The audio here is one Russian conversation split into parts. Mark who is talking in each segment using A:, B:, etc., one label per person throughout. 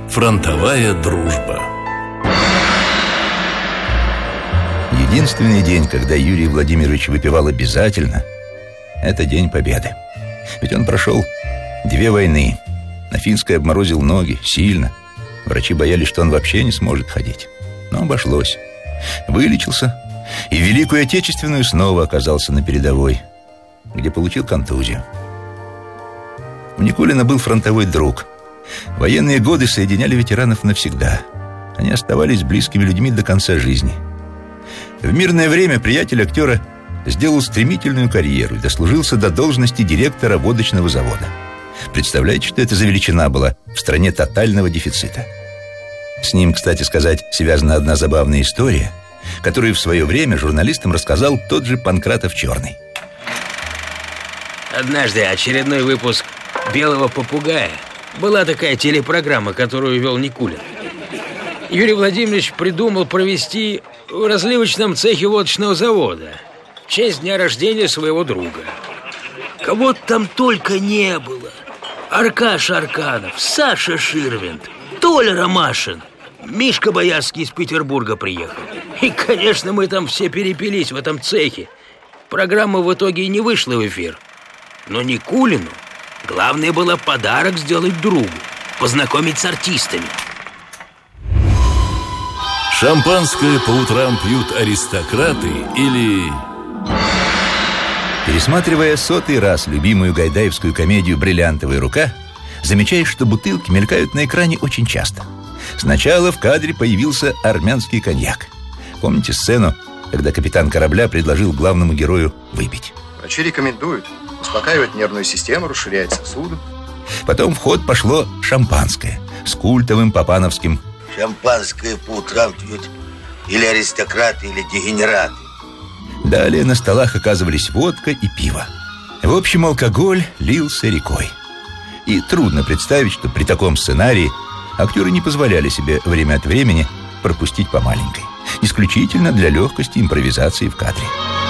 A: Фронтовая дружба.
B: Единственный день, когда Юрий Владимирович выпивал обязательно, это День Победы. Ведь он прошел 2 войны. На Финской обморозил ноги сильно. Врачи боялись, что он вообще не сможет ходить. Но обошлось. Вылечился и в Великую Отечественную снова оказался на передовой, где получил контузию. У Никулина был фронтовой друг. Военные годы соединяли ветеранов навсегда. Они оставались близкими людьми до конца жизни. В мирное время приятель актера сделал стремительную карьеру и дослужился до должности директора водочного завода. Представляете, что это за величина была в стране тотального дефицита? С ним, кстати сказать, связана одна забавная история, которую в свое время журналистам рассказал тот же Панкратов Черный.
C: Однажды очередной выпуск «Белого попугая». Была такая телепрограмма, которую вел Никулин. Юрий Владимирович придумал провести в разливочном цехе водочного завода в честь дня рождения своего друга. Кого там только не было. Аркаша Арканов, Саша Ширвинд, Толя Ромашин, Мишка Боярский из Петербурга приехал. И, конечно, мы там все перепились в этом цехе. Программа в итоге и не вышла в эфир. Но Никулину главное было подарок сделать другу, познакомить с артистами.
A: Шампанское по утрам пьют аристократы или...
B: Пересматривая 100-й раз любимую гайдаевскую комедию «Бриллиантовая рука», замечаешь, что бутылки мелькают на экране очень часто. Сначала в кадре появился армянский коньяк. Помните сцену, когда капитан корабля предложил главному герою выпить?
D: Врачи рекомендуют. Успокаивает нервную систему, расширяет сосуды.
B: Потом в ход пошло шампанское с культовым папановским
E: «Шампанское по утрам пьют или аристократы, или дегенераты».
B: Далее на столах оказывались водка и пиво. В общем, алкоголь лился рекой. И трудно представить, что при таком сценарии актеры не позволяли себе время от времени пропустить по маленькой. Исключительно для легкости импровизации в кадре.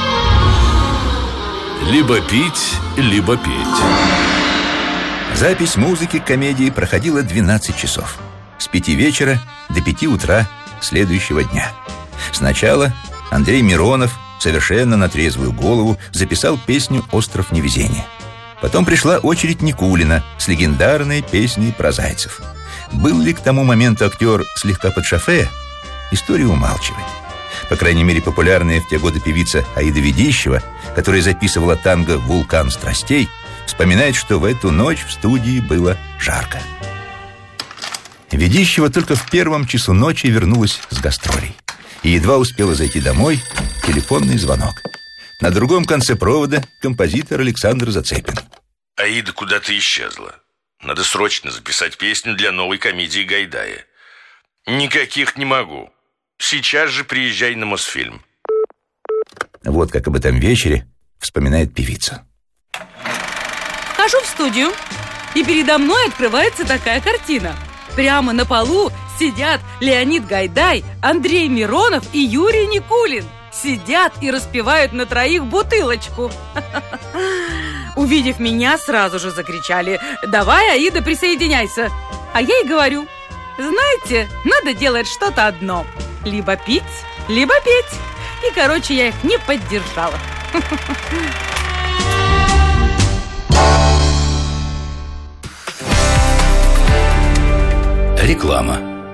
A: Либо пить, либо петь.
B: Запись музыки к комедии проходила 12 часов. С 5 вечера до 5 утра следующего дня. Сначала Андрей Миронов совершенно на трезвую голову записал песню «Остров невезения». Потом пришла очередь Никулина с легендарной песней про зайцев. Был ли к тому моменту актер слегка под шофе, история умалчивает. По крайней мере, популярная в те годы певица Аида Ведищева, которая записывала танго «Вулкан страстей», вспоминает, что в эту ночь в студии было жарко. Ведищева только в 1 часу ночи вернулась с гастролей. И едва успела зайти домой, телефонный звонок. На другом конце провода композитор Александр Зацепин.
F: Аида куда-то исчезла. Надо срочно записать песню для новой комедии Гайдая. Никаких не могу. Сейчас же приезжай на Мосфильм.
B: Вот как об этом вечере вспоминает певица.
G: Вхожу в студию, и передо мной открывается такая картина. Прямо на полу сидят Леонид Гайдай, Андрей Миронов и Юрий Никулин. Сидят и распивают на троих бутылочку. Увидев меня, сразу же закричали: «Давай, Аида, присоединяйся!» А я и говорю: знаете, надо делать что-то одно. Либо пить, либо петь. И, короче, я их не поддержала.
A: Реклама.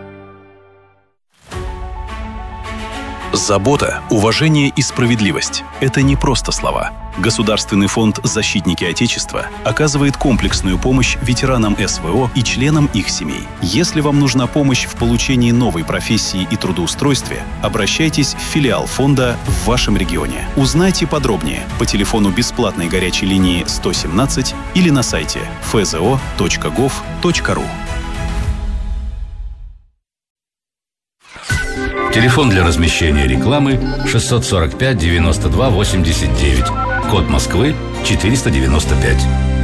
H: Забота, уважение и справедливость – это не просто слова. Государственный фонд «Защитники Отечества» оказывает комплексную помощь ветеранам СВО и членам их семей. Если вам нужна помощь в получении новой профессии и трудоустройстве, обращайтесь в филиал фонда в вашем регионе. Узнайте подробнее по телефону бесплатной горячей линии 117 или на сайте fzo.gov.ru.
A: Телефон для размещения рекламы 645 92 89. Код Москвы 495.